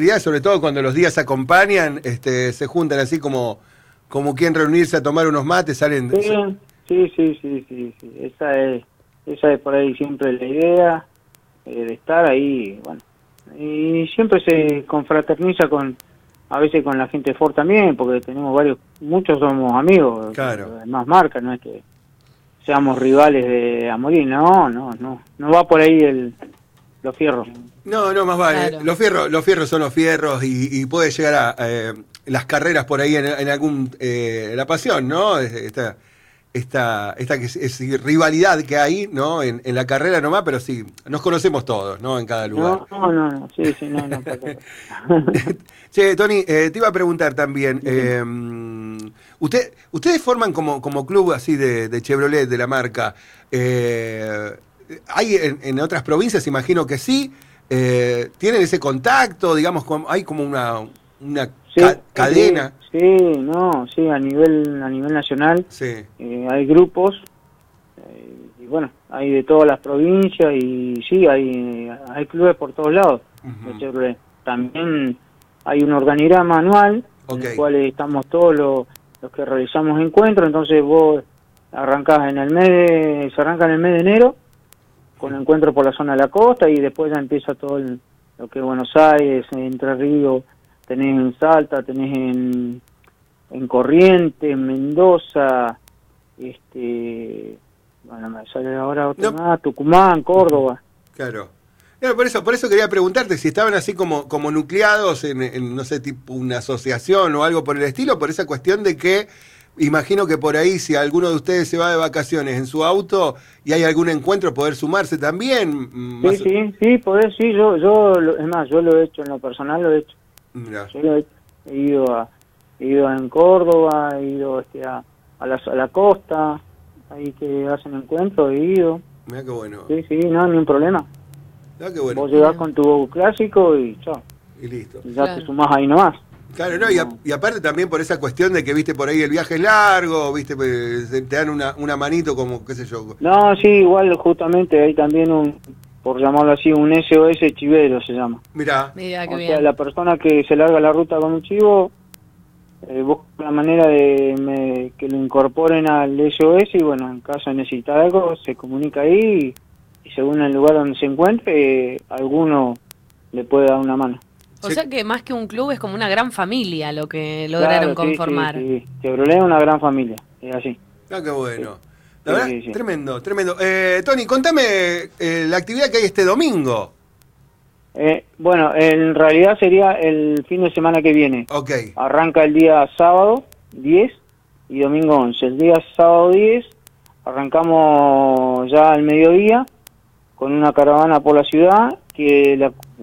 sobre todo cuando los días acompañan, se juntan así como quien reunirse a tomar unos mates, salen... Sí. Esa es por ahí siempre la idea, de estar ahí, bueno. Y siempre se confraterniza a veces con la gente de Ford también, porque tenemos muchos somos amigos, claro. Más marcas, no es que seamos rivales a morir, no va por ahí los fierros. No, más vale. Claro. Los fierros son los fierros y puede llegar a las carreras por ahí en algún la pasión, ¿no? Esta que es rivalidad que hay, ¿no? En la carrera nomás, pero sí, nos conocemos todos, ¿no? En cada lugar. No. Sí, no. Che, Tony, te iba a preguntar también, ustedes forman como club así de Chevrolet, de la marca, ¿hay en otras provincias? Imagino que sí. ¿Tienen ese contacto? Digamos, hay como una cadena. Sí, a nivel nacional. Sí. Hay grupos, y bueno, hay de todas las provincias, y sí, hay clubes por todos lados. Uh-huh. De Chevrolet. También hay un organigrama anual, en el cual estamos todos los que realizamos encuentros. Entonces vos se arranca en el mes de enero, con encuentros por la zona de la costa, y después ya empieza todo lo que es Buenos Aires, Entre Ríos, tenés en Salta, tenés en Corrientes, Mendoza, bueno, me sale ahora otro más, Tucumán, Córdoba. Claro. Por eso quería preguntarte si estaban así como nucleados en, no sé, tipo una asociación o algo por el estilo, por esa cuestión de que imagino que por ahí, si alguno de ustedes se va de vacaciones en su auto y hay algún encuentro, poder sumarse también. Sí, poder, sí, es más, yo lo he hecho, en lo personal lo he hecho. Mirá. Yo he ido en Córdoba, he ido a la costa, ahí que hacen encuentros, he ido. Mirá qué bueno. Sí, no, ni un problema. Mirá qué bueno. Vos llegás con tu clásico y chao. Y listo. Y ya te sumás ahí nomás. Claro, no, y aparte también por esa cuestión de que, viste, por ahí el viaje es largo, viste, te dan una manito como, qué sé yo. No, sí, igual justamente hay también por llamarlo así, un SOS chivero se llama. Mirá. Qué bien. O sea, la persona que se larga la ruta con un chivo, busca la manera de que lo incorporen al SOS, y bueno, en caso de necesitar algo, se comunica ahí, y según el lugar donde se encuentre, alguno le puede dar una mano. O sea que más que un club es como una gran familia lo que lograron conformar. Sí. Chevrolet es una gran familia, es así. Ah, qué bueno. Sí. La verdad, Sí. tremendo. Tony, contame la actividad que hay este domingo. Bueno, en realidad sería el fin de semana que viene. Ok. Arranca el día sábado 10 y domingo 11. El día sábado 10 arrancamos ya al mediodía con una caravana por la ciudad, que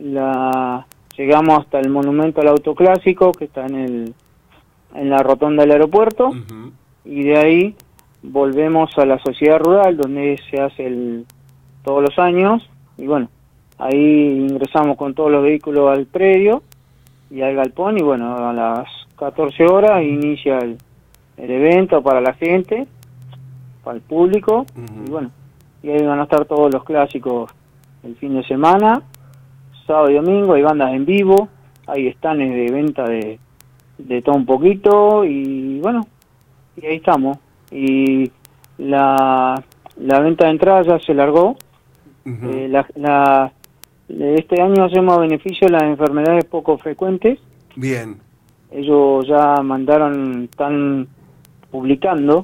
llegamos hasta el monumento al auto clásico, que está en la rotonda del aeropuerto. Uh-huh. Y de ahí volvemos a la sociedad rural, donde se hace todos los años, y bueno, ahí ingresamos con todos los vehículos al predio y al galpón, y bueno, a las 14 horas inicia el evento para la gente, para el público. Uh-huh. Y bueno, y ahí van a estar todos los clásicos el fin de semana, sábado y domingo. Hay bandas en vivo, hay stands de venta de todo un poquito, y bueno, y ahí estamos. Y la venta de entradas ya se largó. Uh-huh. Este año hacemos a beneficio de las enfermedades poco frecuentes. Bien. Ellos ya están publicando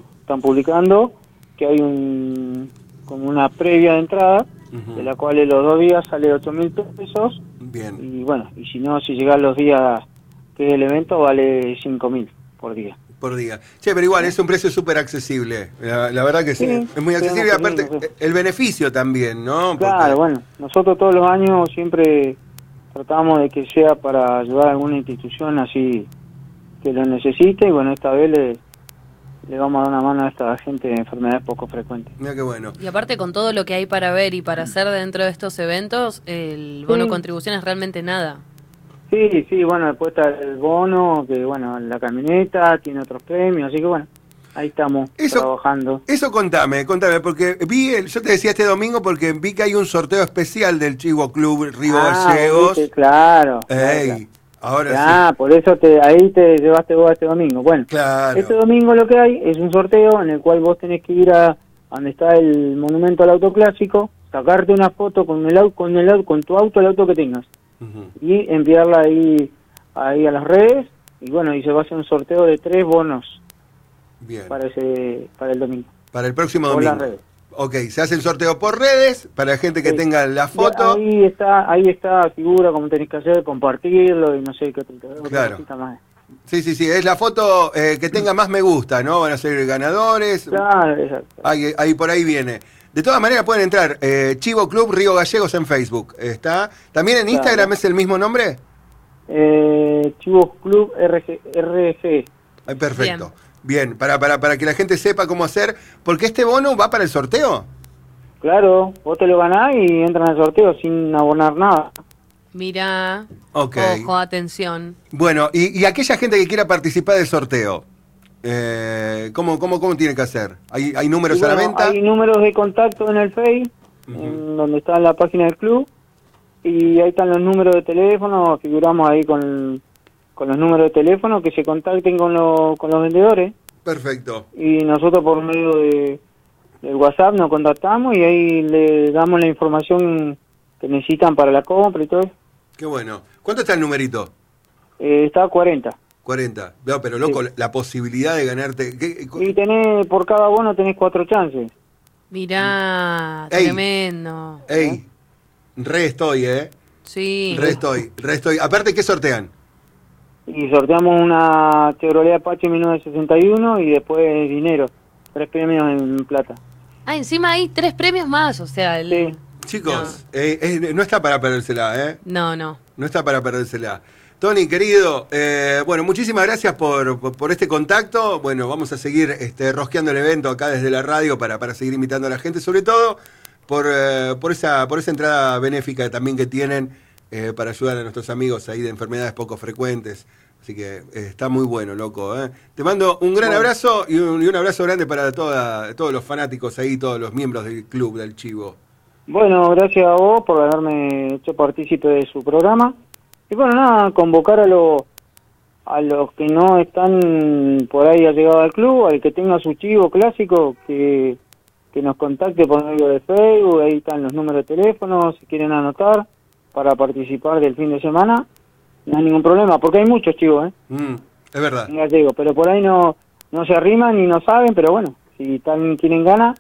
que hay como una previa de entrada, uh-huh, de la cual en los 2 días sale 8.000 pesos. Bien. Y bueno, y si llegan los días que es el evento, vale 5.000 por día. Por día. Che, pero igual es un precio súper accesible. La verdad que sí. Es muy accesible, y aparte el beneficio también, ¿no? Claro, bueno, nosotros todos los años siempre tratamos de que sea para ayudar a alguna institución así que lo necesite, y bueno, esta vez le vamos a dar una mano a esta gente de enfermedades poco frecuentes. Mira qué bueno. Y aparte, con todo lo que hay para ver y para hacer dentro de estos eventos, el bono contribución es realmente nada. Sí, bueno, después está el bono, que bueno, la camioneta tiene otros premios, así que bueno, ahí estamos trabajando. Eso contame, porque yo te decía este domingo porque vi que hay un sorteo especial del Chivo Club Río Gallegos. Claro. Ahora sí. Por eso ahí te llevaste vos este domingo. Bueno, Claro. este domingo lo que hay es un sorteo en el cual vos tenés que ir a donde está el monumento al auto clásico, sacarte una foto con tu auto, el auto que tengas, Ujú. y enviarla ahí a las redes, y bueno, y se va a hacer un sorteo de 3 bonos Bien. para el domingo. Para el próximo Por domingo. las redes. Ok, se hace el sorteo por redes para la gente que Sí. tenga la foto. Ahí está, figura como tenés que hacer, compartirlo y no sé qué otra Claro. cosita más. Sí, es la foto que tenga más me gusta, ¿no? Van a ser ganadores. Claro, exacto. Ahí por ahí viene. De todas maneras pueden entrar Chivo Club Río Gallegos en Facebook. ¿Está? ¿También en Instagram es el mismo nombre? Chivos Club RG. Ay, perfecto. Bien, para que la gente sepa cómo hacer, porque este bono va para el sorteo. Claro, vos te lo ganás y entran al sorteo sin abonar nada. Mira, Ok. ojo, atención. Bueno, y aquella gente que quiera participar del sorteo, ¿cómo tiene que hacer? ¿Hay números Y bueno, a la venta? hay números de contacto en el Face, en donde está la página del club, y ahí están los números de teléfono, figuramos ahí con los números de teléfono, que se contacten con los vendedores, Perfecto. y nosotros por medio del WhatsApp nos contactamos y ahí le damos la información que necesitan para la compra y todo eso. Qué bueno. ¿Cuánto está el numerito? Está a 40. 40. No, pero loco, Sí. la posibilidad de ganarte... Y por cada bono tenés 4 chances. Mirá, Ey. tremendo. Ey, re estoy, Sí. Re estoy. Aparte, ¿qué sortean? Y sorteamos una Chevrolet Apache 1961 y después dinero, 3 premios en plata. Ah, encima hay 3 premios más, o sea, Sí. Chicos, no está para perdérsela, No. No está para perdérsela. Tony, querido, bueno, muchísimas gracias por este contacto. Bueno, vamos a seguir rosqueando el evento acá desde la radio para seguir invitando a la gente, sobre todo por esa entrada benéfica también que tienen para ayudar a nuestros amigos ahí de enfermedades poco frecuentes. Así que está muy bueno, loco. Te mando un gran abrazo y un abrazo grande para todos los fanáticos ahí, todos los miembros del club del Chivo. Bueno, gracias a vos por haberme hecho partícipe de su programa. Y bueno, nada, convocar a los que no están por ahí allegados al club, al que tenga su chivo clásico, que nos contacte por medio de Facebook, ahí están los números de teléfono, si quieren anotar para participar del fin de semana, no hay ningún problema, porque hay muchos chivos, Es verdad. en gallego, pero por ahí no se arriman y no saben, pero bueno, si también quieren ganas,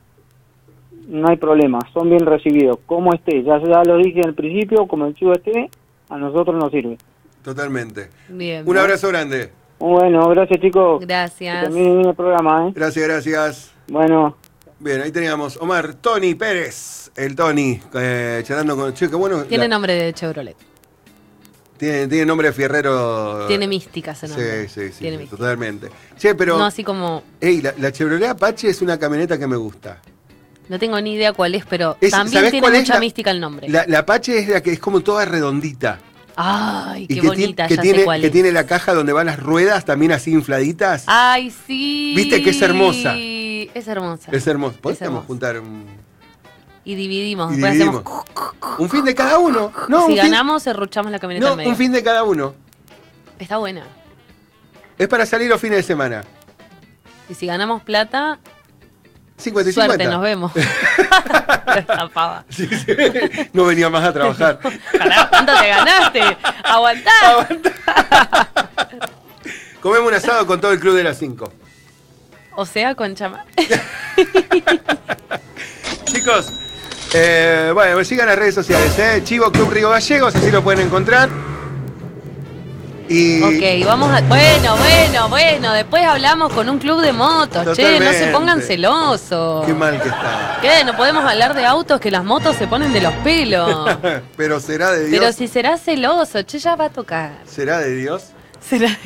no hay problema, son bien recibidos, como esté, ya lo dije al principio, como el chivo esté, a nosotros nos sirve. Totalmente. Bien. Un abrazo grande. Bueno, gracias chicos. Gracias. Que termine bien el programa, Gracias. Bueno. Bien, ahí teníamos Omar Tony Pérez, el Tony, charlando con... Che, qué bueno. Tiene nombre de Chevrolet. Tiene nombre de fierrero. Tiene mística ese nombre. Sí, Tiene mística. totalmente. Che, pero... No así como... Ey, la Chevrolet Apache es una camioneta que me gusta. No tengo ni idea cuál es, pero ¿Sabés también tiene cuál es mucha la- mística el nombre. La Apache es la que es como toda redondita. Ay, Y qué que, bonita, que ya tiene, sé cuál que es. tiene la caja donde van las ruedas también así infladitas. Ay, sí. Viste que es hermosa. Es hermosa. Es hermoso. Es Podemos hermosa. juntar un... Y dividimos. Y Después dividimos. hacemos... Un fin de cada uno. No, si un fin- ganamos, serruchamos la camioneta No, al medio. un fin de cada uno. Está buena. Es para salir los fines de semana. Y si ganamos plata, 50 y suerte, 50. nos vemos. Esta pava. Sí. No venía más a trabajar. Carajo, ¿cuánto te ganaste? Aguantá. Comemos un asado con todo el club de las 5. O sea, con chama. Chicos, bueno, sigan las redes sociales, Chivo Club Río Gallegos, así lo pueden encontrar. Y Ok, vamos a... Bueno, después hablamos con un club de motos, che, no se Totalmente. pongan celosos. qué mal que está. ¿Qué? ¿No podemos hablar de autos que las motos se ponen de los pelos? Pero será de Dios. Pero si será celoso, che, ya va a tocar. ¿Será de Dios? Será,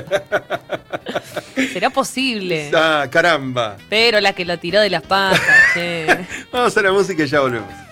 será posible. Ah, caramba. Pero la que lo tiró de las patas, che. Vamos a la música y ya volvemos.